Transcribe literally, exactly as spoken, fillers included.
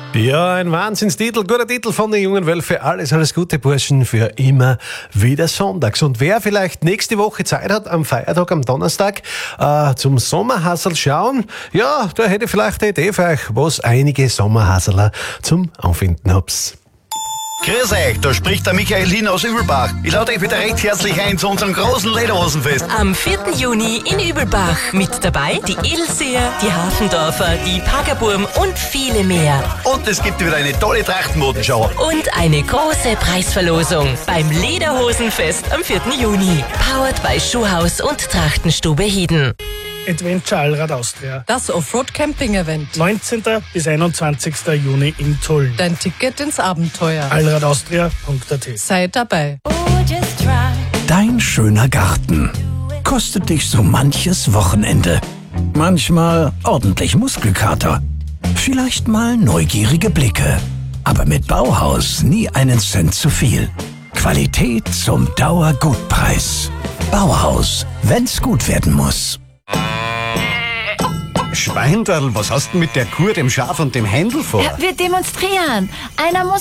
Ja, ein Wahnsinnstitel, guter Titel von den jungen Wölfe. Alles, alles Gute, Burschen, für immer wieder sonntags. Und wer vielleicht nächste Woche Zeit hat, am Feiertag, am Donnerstag, äh, zum Sommerhassel schauen, ja, da hätte ich vielleicht eine Idee für euch, was einige Sommerhasseler zum Anfinden hab's. Grüß euch, da spricht der Michael Lin aus Übelbach. Ich lade euch wieder recht herzlich ein zu unserem großen Lederhosenfest. Am vierten Juni in Übelbach. Mit dabei die Edelseher, die Hafendorfer, die Pagerburm und viele mehr. Und es gibt wieder eine tolle Trachtenmodenschau. Und eine große Preisverlosung beim Lederhosenfest am vierten Juni. Powered by Schuhhaus und Trachtenstube Hieden. Adventure Allrad Austria. Das Offroad-Camping-Event. neunzehnten bis einundzwanzigsten Juni in Tulln. Dein Ticket ins Abenteuer. allradaustria punkt at. Sei dabei. Dein schöner Garten kostet dich so manches Wochenende. Manchmal ordentlich Muskelkater. Vielleicht mal neugierige Blicke. Aber mit Bauhaus nie einen Cent zu viel. Qualität zum Dauergutpreis. Bauhaus, wenn's gut werden muss. Schweindal, was hast du mit der Kuh, dem Schaf und dem Händel vor? Wir demonstrieren. Einer muss